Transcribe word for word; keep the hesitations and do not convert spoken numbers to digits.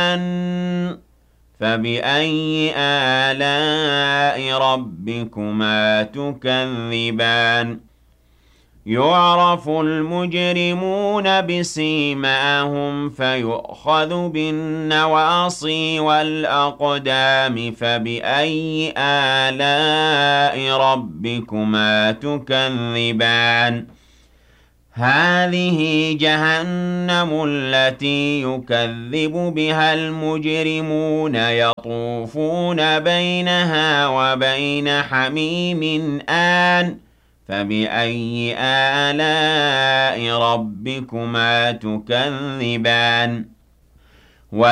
الجن فبأي آلاء ربكما تكذبان يعرف المجرمون بسيماهم فيؤخذ بالنواصي والأقدام فبأي آلاء ربكما تكذبان هذه جهنم التي يكذب بها المجرمون يطوفون بينها وبين حميم آن فبأي آلاء ربكما تكذبان